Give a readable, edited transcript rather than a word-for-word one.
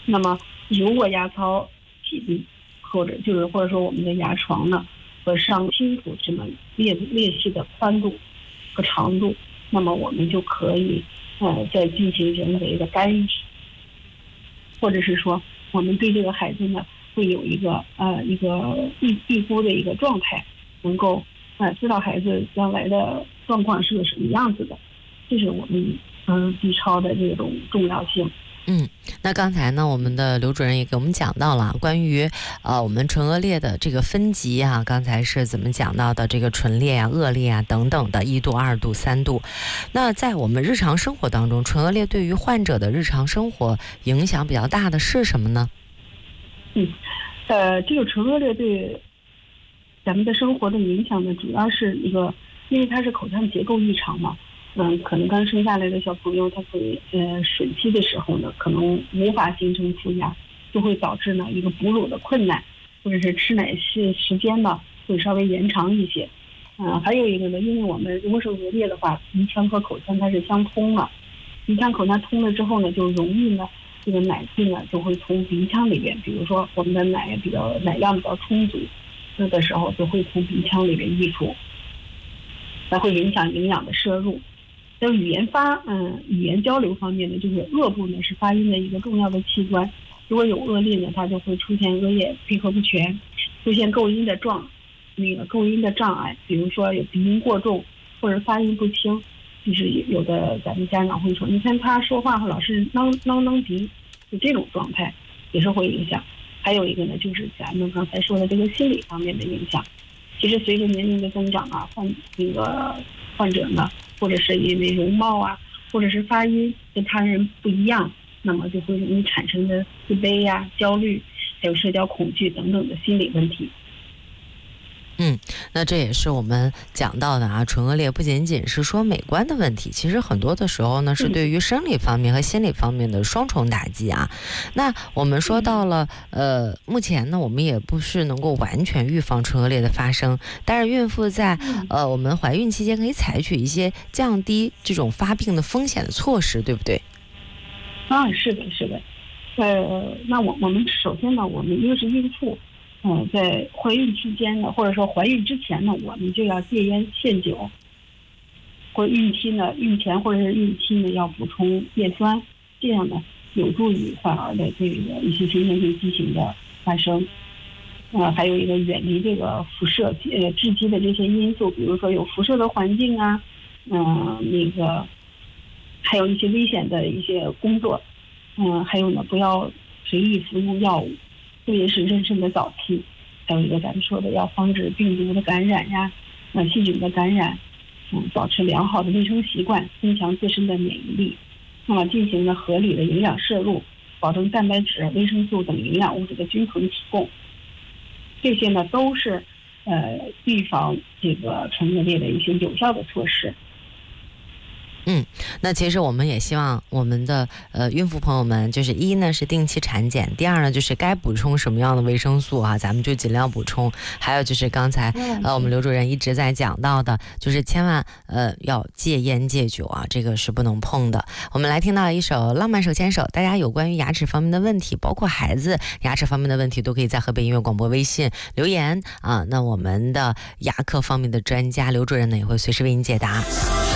那么如果牙槽紧，或者说我们的牙床呢和上清楚这么裂隙的宽度和长度，那么我们就可以再进行人为的干预，或者是说我们对这个孩子呢会有一个预估的一个状态，能够知道孩子将来的状况是个什么样子的，这是我们B超的这种重要性。 那刚才呢，我们的刘主任也给我们讲到了关于我们唇腭裂的这个分级啊，刚才是怎么讲到的这个唇裂啊、腭裂啊等等的1度、2度、3度。那在我们日常生活当中，唇腭裂对于患者的日常生活影响比较大的是什么呢？ 这个唇腭裂对咱们的生活的影响呢，主要是一个，因为它是口腔结构异常嘛。可能刚生下来的小朋友，他会吮吸的时候呢，可能无法形成蛀牙，就会导致呢一个哺乳的困难，或者是吃奶时间呢会稍微延长一些。还有一个呢，因为我们如果是腭裂的话，鼻腔和口腔它是相通了，鼻腔口腔通了之后呢，就容易呢这个奶气呢就会从鼻腔里边，比如说我们的奶量比较充足的时候，就会从鼻腔里边溢出，那会影响营养的摄入。在语言交流方面呢，就是腭部呢是发音的一个重要的器官，如果有腭裂呢，它就会出现腭液配合不全，出现构音的障碍，比如说有鼻音过重或者发音不清，就是有的咱们家长会说，你看他说话老是囔鼻，就这种状态也是会影响。还有一个呢，就是咱们刚才说的这个心理方面的影响。其实随着年龄的增长啊，患者呢，或者是因为容貌啊，或者是发音跟他人不一样，那么就会容易产生的自卑呀、焦虑，还有社交恐惧等等的心理问题。 那这也是我们讲到的啊，唇腭裂不仅仅是说美观的问题，其实很多的时候呢是对于生理方面和心理方面的双重打击啊。那我们说到了目前呢我们也不是能够完全预防唇腭裂的发生，但是孕妇在我们怀孕期间可以采取一些降低这种发病的风险的措施，对不对？ 是的。那我们首先呢，我们因为是孕妇，在怀孕期间呢，或者说怀孕之前呢，我们就要戒烟限酒，或者孕前或者是孕期呢要补充叶酸，这样呢有助于患儿的这个一些先天性畸形的发生。还有一个远离这个辐射致畸的这些因素，比如说有辐射的环境啊，还有一些危险的一些工作，还有呢不要随意服用药物，特别是妊娠的早期。还有一个咱们说的要防止病毒的感染呀，细菌的感染，保持良好的卫生习惯，增强自身的免疫力，那么进行了合理的营养摄入，保证蛋白质、维生素等营养物质的均衡提供。这些呢都是预防这个唇腭裂的一些有效的措施。 那其实我们也希望我们的孕妇朋友们，就是一呢是定期产检，第二呢就是该补充什么样的维生素啊，咱们就尽量补充。还有就是刚才我们刘主任一直在讲到的，就是千万要戒烟戒酒啊，这个是不能碰的。我们来听到一首《浪漫手牵手》，大家有关于牙齿方面的问题，包括孩子牙齿方面的问题，都可以在河北音乐广播微信留言啊。那我们的牙科方面的专家刘主任呢，也会随时为您解答。